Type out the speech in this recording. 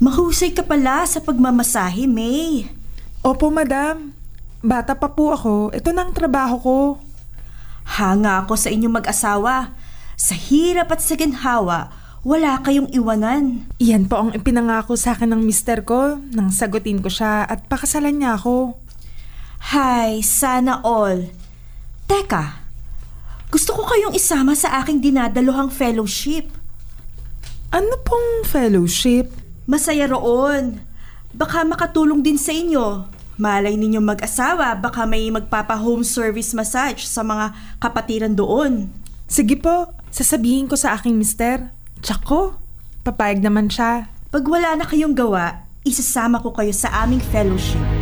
Mahusay ka pala sa pagmamasahe, May. Opo, madam. Bata pa po ako. Ito na ang trabaho ko. Hanga ako sa inyong mag-asawa. Sa hirap at sa ginhawa, wala kayong iwanan. Iyan po ang ipinangako sa akin ng mister ko nang sagutin ko siya at pakasalan niya ako. Hay, sana all. Teka, gusto ko kayong isama sa aking dinadaluhang fellowship. Ano pong fellowship? Masaya roon. Baka makatulong din sa inyo. Malay ninyong mag-asawa, baka may magpapa-home service massage sa mga kapatiran doon. Sige po, sasabihin ko sa aking mister. Tsako, papayag naman siya. Pag wala na kayong gawa, isasama ko kayo sa aming fellowship.